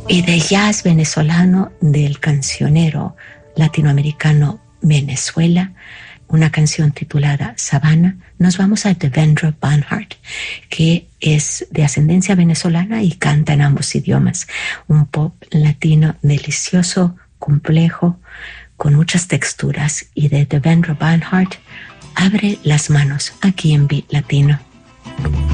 Y de jazz venezolano del cancionero latinoamericano Venezuela, una canción titulada Sabana, nos vamos a Devendra Banhart, que es de ascendencia venezolana y canta en ambos idiomas. Un pop latino delicioso, complejo, con muchas texturas. Y de Devendra Banhart, Abre las manos, aquí en Beat Latino.